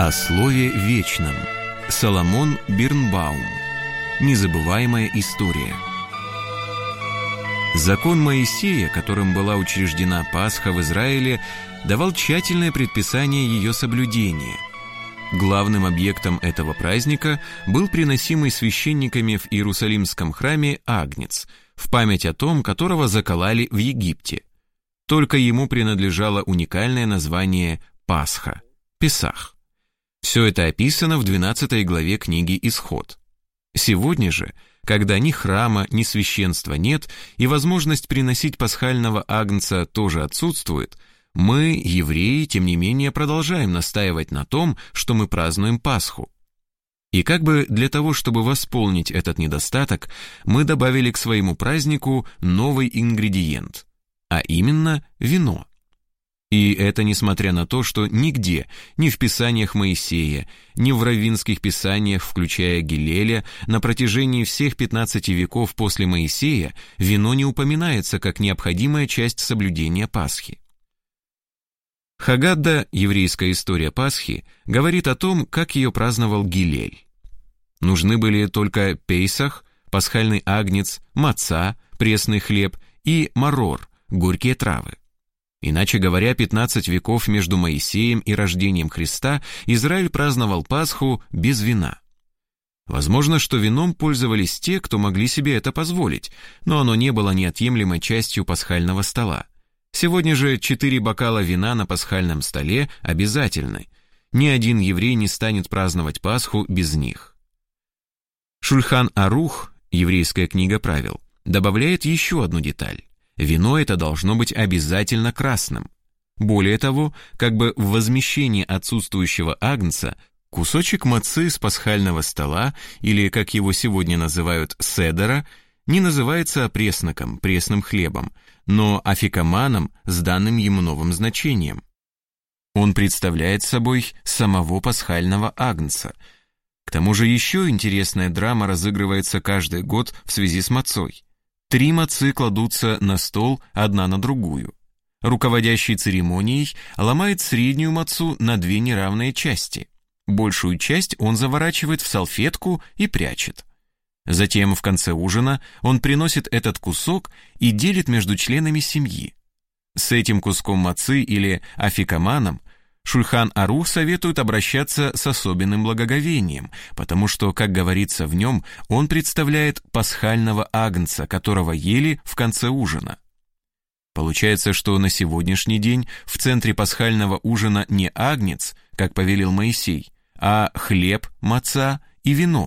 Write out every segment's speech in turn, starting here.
О слове вечном. Соломон Бирнбаум. Незабываемая история. Закон Моисея, которым была учреждена Пасха в Израиле, давал тщательное предписание ее соблюдения. Главным объектом этого праздника был приносимый священниками в Иерусалимском храме агнец, в память о том, которого закололи в Египте. Только ему принадлежало уникальное название Пасха, Песах. Все это описано в 12 главе книги «Исход». Сегодня же, когда ни храма, ни священства нет, и возможность приносить пасхального агнца тоже отсутствует, мы, евреи, тем не менее продолжаем настаивать на том, что мы празднуем Пасху. И как бы для того, чтобы восполнить этот недостаток, мы добавили к своему празднику новый ингредиент, а именно вино. И это несмотря на то, что нигде, ни в Писаниях Моисея, ни в раввинских писаниях, включая Гилеля, на протяжении всех 15 веков после Моисея вино не упоминается как необходимая часть соблюдения Пасхи. Хаггада, еврейская история Пасхи, говорит о том, как ее праздновал Гилель. Нужны были только пейсах, пасхальный агнец, маца, пресный хлеб и марор, горькие травы. Иначе говоря, 15 веков между Моисеем и рождением Христа Израиль праздновал Пасху без вина. Возможно, что вином пользовались те, кто могли себе это позволить, но оно не было неотъемлемой частью пасхального стола. Сегодня же 4 бокала вина на пасхальном столе обязательны. Ни один еврей не станет праздновать Пасху без них. Шульхан Арух, еврейская книга правил, добавляет еще одну деталь. Вино это должно быть обязательно красным. Более того, как бы в возмещении отсутствующего агнца, кусочек мацы с пасхального стола, или, как его сегодня называют, седера, не называется опресноком, пресным хлебом, но афикаманом с данным ему новым значением. Он представляет собой самого пасхального агнца. К тому же еще интересная драма разыгрывается каждый год в связи с мацой. 3 мацы кладутся на стол одна на другую. Руководящий церемонией ломает среднюю мацу на 2 неравные части. Большую часть он заворачивает в салфетку и прячет. Затем в конце ужина он приносит этот кусок и делит между членами семьи. С этим куском мацы или афикаманом Шульхан Арух советует обращаться с особенным благоговением, потому что, как говорится в нем, он представляет пасхального агнца, которого ели в конце ужина. Получается, что на сегодняшний день в центре пасхального ужина не агнец, как повелел Моисей, а хлеб, маца и вино.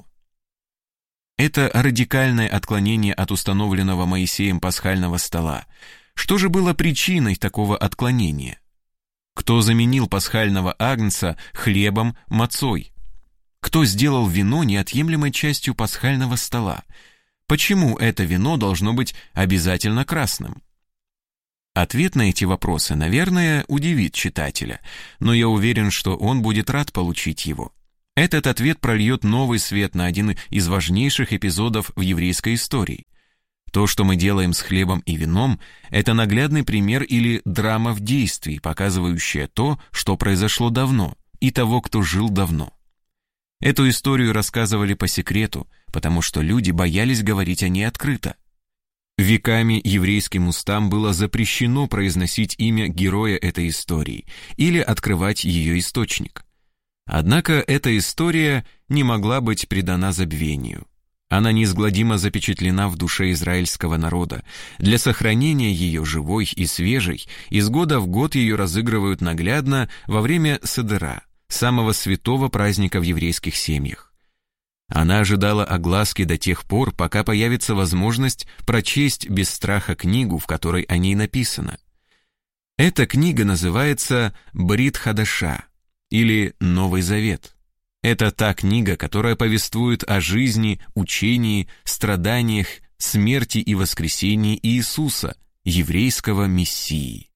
Это радикальное отклонение от установленного Моисеем пасхального стола. Что же было причиной такого отклонения? Кто заменил пасхального агнца хлебом, мацой? Кто сделал вино неотъемлемой частью пасхального стола? Почему это вино должно быть обязательно красным? Ответ на эти вопросы, наверное, удивит читателя, но я уверен, что он будет рад получить его. Этот ответ прольет новый свет на один из важнейших эпизодов в еврейской истории. То, что мы делаем с хлебом и вином, это наглядный пример или драма в действии, показывающая то, что произошло давно, и того, кто жил давно. Эту историю рассказывали по секрету, потому что люди боялись говорить о ней открыто. Веками еврейским устам было запрещено произносить имя героя этой истории или открывать ее источник. Однако эта история не могла быть предана забвению. Она неизгладимо запечатлена в душе израильского народа. Для сохранения ее живой и свежей из года в год ее разыгрывают наглядно во время Седера, самого святого праздника в еврейских семьях. Она ожидала огласки до тех пор, пока появится возможность прочесть без страха книгу, в которой о ней написано. Эта книга называется «Брит Хадаша» или «Новый Завет». Это та книга, которая повествует о жизни, учении, страданиях, смерти и воскресении Иисуса, еврейского Мессии.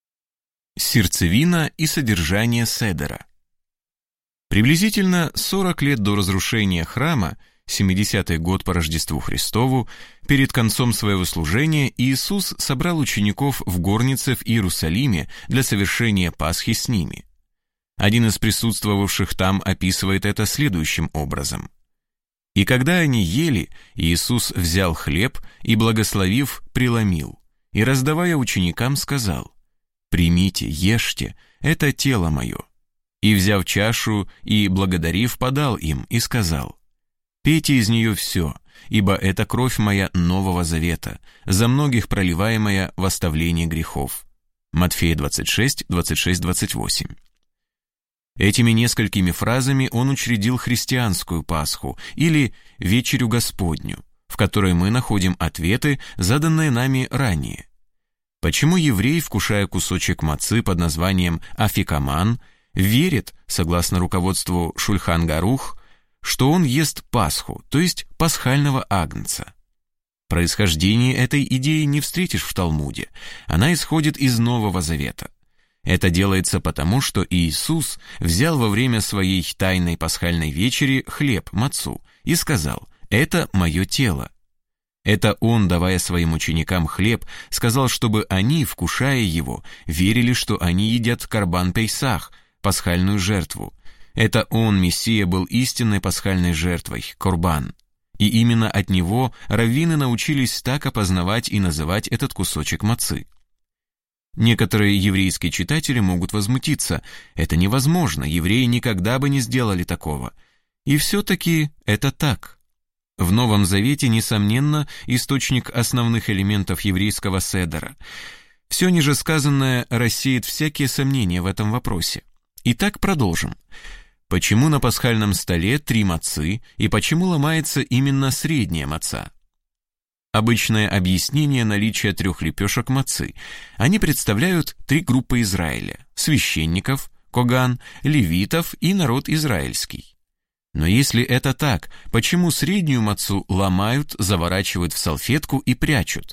Сердцевина и содержание седера. Приблизительно 40 лет до разрушения храма, 70-й год по Рождеству Христову, перед концом своего служения Иисус собрал учеников в горнице в Иерусалиме для совершения Пасхи с ними. Один из присутствовавших там описывает это следующим образом. «И когда они ели, Иисус взял хлеб и, благословив, преломил, и, раздавая ученикам, сказал: „Примите, ешьте, это тело мое“. И, взяв чашу и, благодарив, подал им и сказал: „Пейте из нее все, ибо это кровь моя нового завета, за многих проливаемая в оставлении грехов“». Матфея 26, 26, 28. Этими несколькими фразами он учредил христианскую Пасху или Вечерю Господню, в которой мы находим ответы, заданные нами ранее. Почему еврей, вкушая кусочек мацы под названием афикаман, верит, согласно руководству Шульхан Арух, что он ест Пасху, то есть пасхального агнца? Происхождение этой идеи не встретишь в Талмуде, она исходит из Нового Завета. Это делается потому, что Иисус взял во время своей тайной пасхальной вечери хлеб, мацу, и сказал: «Это мое тело». Это он, давая своим ученикам хлеб, сказал, чтобы они, вкушая его, верили, что они едят корбан пейсах, пасхальную жертву. Это он, Мессия, был истинной пасхальной жертвой, корбан. И именно от него раввины научились так опознавать и называть этот кусочек мацы. Некоторые еврейские читатели могут возмутиться: это невозможно, евреи никогда бы не сделали такого. И все-таки это так. В Новом Завете, несомненно, источник основных элементов еврейского седера. Все ниже сказанное рассеет всякие сомнения в этом вопросе. Итак, продолжим. Почему на пасхальном столе 3 мацы и почему ломается именно средняя маца? Обычное объяснение наличия 3 лепешек мацы. Они представляют 3 группы Израиля: священников, коган, левитов и народ израильский. Но если это так, почему среднюю мацу ломают, заворачивают в салфетку и прячут?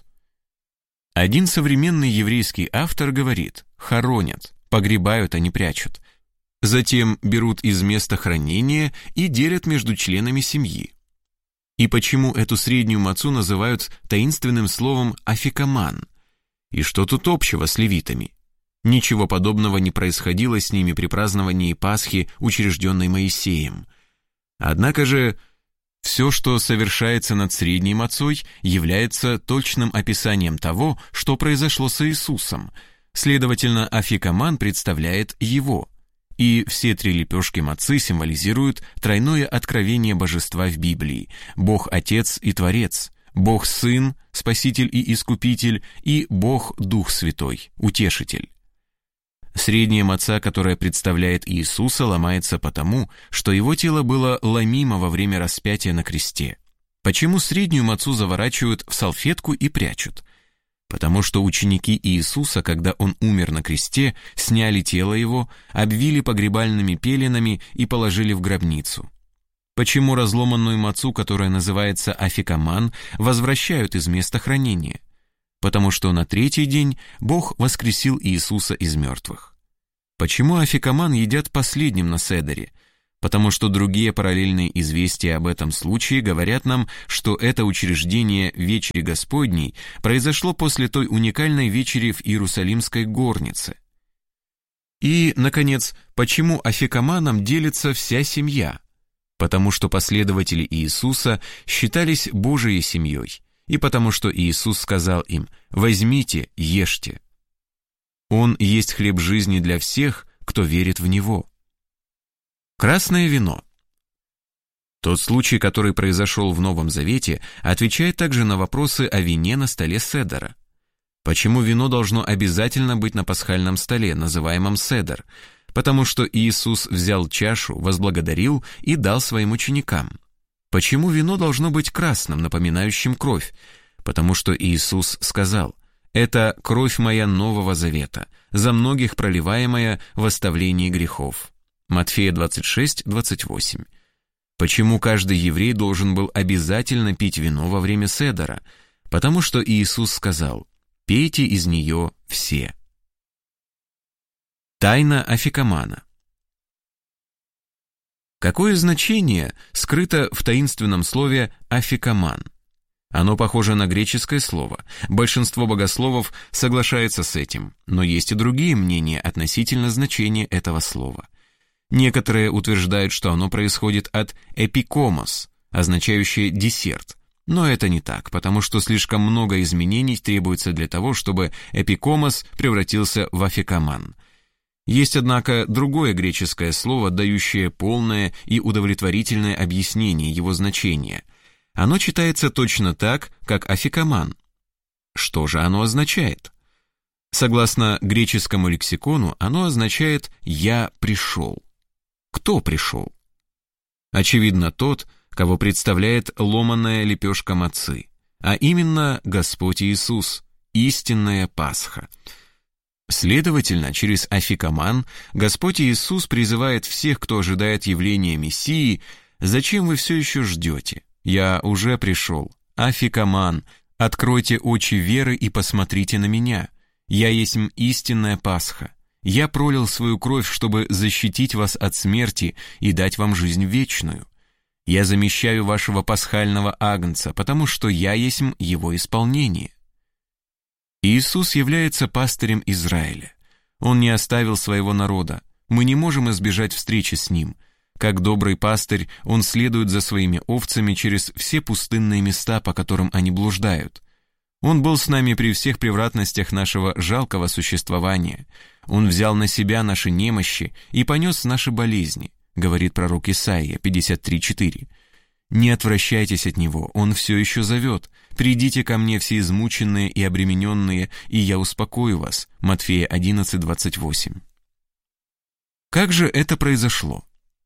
Один современный еврейский автор говорит: хоронят, погребают, а не прячут. Затем берут из места хранения и делят между членами семьи. И почему эту среднюю мацу называют таинственным словом афикаман? И что тут общего с левитами? Ничего подобного не происходило с ними при праздновании Пасхи, учрежденной Моисеем. Однако же все, что совершается над средней мацой, является точным описанием того, что произошло с Иисусом. Следовательно, афикаман представляет его. И все 3 лепешки мацы символизируют тройное откровение божества в Библии: Бог Отец и Творец, Бог Сын, Спаситель и Искупитель, и Бог Дух Святой, Утешитель. Средняя маца, которая представляет Иисуса, ломается потому, что его тело было ломимо во время распятия на кресте. Почему среднюю мацу заворачивают в салфетку и прячут? Потому что ученики Иисуса, когда он умер на кресте, сняли тело его, обвили погребальными пеленами и положили в гробницу. Почему разломанную мацу, которая называется афикаман, возвращают из места хранения? Потому что на 3-й день Бог воскресил Иисуса из мертвых. Почему афикаман едят последним на седере? Потому что другие параллельные известия об этом случае говорят нам, что это учреждение Вечери Господней произошло после той уникальной вечери в Иерусалимской горнице. И, наконец, почему афикаманом делится вся семья? Потому что последователи Иисуса считались Божией семьей, и потому что Иисус сказал им: «Возьмите, ешьте». Он есть хлеб жизни для всех, кто верит в Него. Красное вино. Тот случай, который произошел в Новом Завете, отвечает также на вопросы о вине на столе седера. Почему вино должно обязательно быть на пасхальном столе, называемом седер? Потому что Иисус взял чашу, возблагодарил и дал своим ученикам. Почему вино должно быть красным, напоминающим кровь? Потому что Иисус сказал: «Это кровь моя нового завета, за многих проливаемая в оставлении грехов». Матфея 26, 28. Почему каждый еврей должен был обязательно пить вино во время седера? Потому что Иисус сказал: «Пейте из нее все». Тайна афикамана. Какое значение скрыто в таинственном слове «афикаман»? Оно похоже на греческое слово. Большинство богословов соглашается с этим, но есть и другие мнения относительно значения этого слова. Некоторые утверждают, что оно происходит от «эпикомос», означающее «десерт». Но это не так, потому что слишком много изменений требуется для того, чтобы «эпикомос» превратился в «афикаман». Есть, однако, другое греческое слово, дающее полное и удовлетворительное объяснение его значения. Оно читается точно так, как «афикаман». Что же оно означает? Согласно греческому лексикону, оно означает «я пришел». Кто пришел? Очевидно, тот, кого представляет ломаная лепешка мацы, а именно Господь Иисус, истинная Пасха. Следовательно, через афикаман Господь Иисус призывает всех, кто ожидает явления Мессии: «Зачем вы все еще ждете? Я уже пришел. Афикаман, откройте очи веры и посмотрите на меня. Я есть истинная Пасха. Я пролил свою кровь, чтобы защитить вас от смерти и дать вам жизнь вечную. Я замещаю вашего пасхального агнца, потому что я есть его исполнение». Иисус является пастырем Израиля. Он не оставил своего народа. Мы не можем избежать встречи с ним. Как добрый пастырь, он следует за своими овцами через все пустынные места, по которым они блуждают. Он был с нами при всех превратностях нашего жалкого существования. Он взял на себя наши немощи и понес наши болезни, говорит пророк Исаия 53:4. «Не отвращайтесь от него, он все еще зовет. Придите ко мне, все измученные и обремененные, и я успокою вас». Матфея 11:28. Как же это произошло?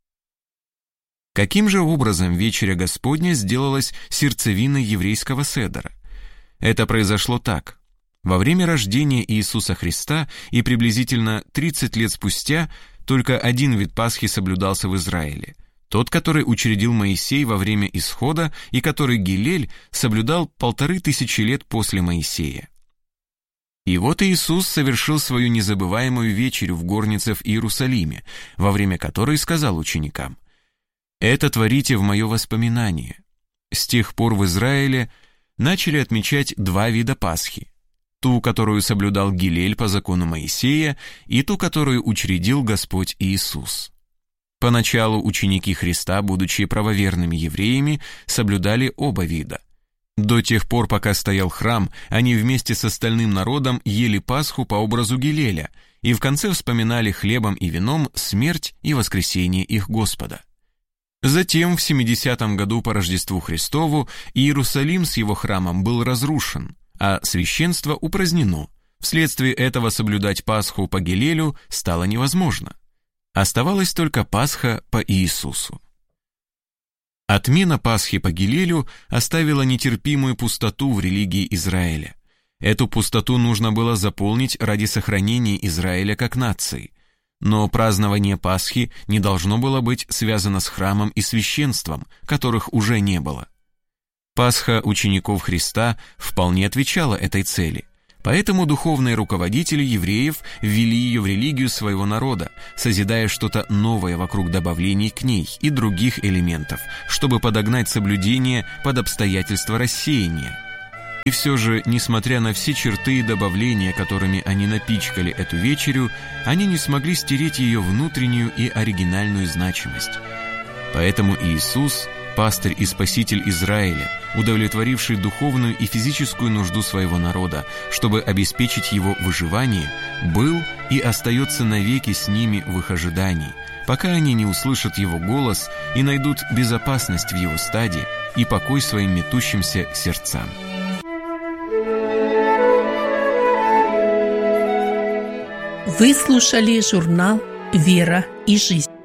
Каким же образом вечеря Господня сделалась сердцевиной еврейского седера? Это произошло так. Во время рождения Иисуса Христа и приблизительно 30 лет спустя только один вид Пасхи соблюдался в Израиле. Тот, который учредил Моисей во время Исхода и который Гилель соблюдал 1500 лет после Моисея. И вот Иисус совершил свою незабываемую вечерю в горнице в Иерусалиме, во время которой сказал ученикам: «Это творите в мое воспоминание». С тех пор в Израиле начали отмечать два вида Пасхи: ту, которую соблюдал Гилель по закону Моисея, и ту, которую учредил Господь Иисус. Поначалу ученики Христа, будучи правоверными евреями, соблюдали оба вида. До тех пор, пока стоял храм, они вместе с остальным народом ели Пасху по образу Гилеля и в конце вспоминали хлебом и вином смерть и воскресение их Господа. Затем, в 70-м году по Рождеству Христову, Иерусалим с его храмом был разрушен, а священство упразднено. Вследствие этого соблюдать Пасху по Гилелю стало невозможно. Оставалась только Пасха по Иисусу. Отмена Пасхи по Гилелю оставила нетерпимую пустоту в религии Израиля. Эту пустоту нужно было заполнить ради сохранения Израиля как нации. Но празднование Пасхи не должно было быть связано с храмом и священством, которых уже не было. Пасха учеников Христа вполне отвечала этой цели. Поэтому духовные руководители евреев ввели ее в религию своего народа, созидая что-то новое вокруг добавлений к ней и других элементов, чтобы подогнать соблюдение под обстоятельства рассеяния. И все же, несмотря на все черты и добавления, которыми они напичкали эту вечерю, они не смогли стереть ее внутреннюю и оригинальную значимость. Поэтому Иисус, пастырь и спаситель Израиля, удовлетворивший духовную и физическую нужду своего народа, чтобы обеспечить его выживание, был и остается навеки с ними в их ожидании, пока они не услышат его голос и найдут безопасность в его стаде и покой своим метущимся сердцам. Вы слушали журнал «Вера и жизнь».